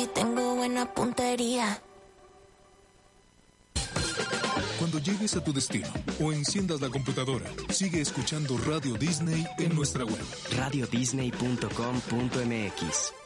y tengo buena puntería. Cuando llegues a tu destino o enciendas la computadora, sigue escuchando Radio Disney en nuestra web. radiodisney.com.mx